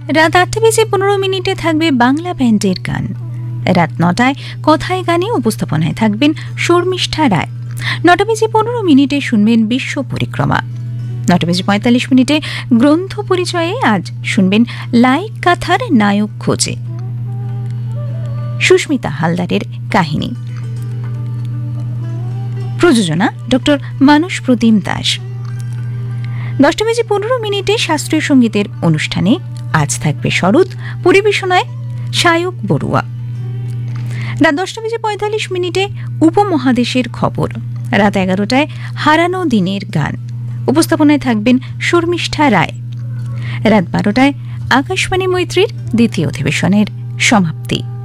রাত 8:15 থাকবে বাংলা ব্যান্ডের গান। রাত 9টায় কথায় গানে উপস্থাপনায় থাকবেন শর্মিষ্ঠা রায়। 9:15 শুনবেন বিশ্ব পরিক্রমা। 9:45 গ্রন্থ পরিচয়ে আজ শুনবেন লাইক কাথার নায়ক খোঁজে, সুস্মিতা হালদারের কাহিনী। প্রযোজনা ডক্টর মানস প্রতিম দাস। 10:15 শাস্ত্রীয় সঙ্গীতের অনুষ্ঠানে আজ থাকবে শরৎ, পরিবেশনায় সায়ক বড়ুয়া। রাত 10:45 উপমহাদেশের খবর। রাত 11টায় হারানো দিনের গান, উপস্থাপনায় থাকবেন শর্মিষ্ঠা রায়। রাত 12টায় আকাশবাণী মৈত্রীর দ্বিতীয় অধিবেশনের সমাপ্তি।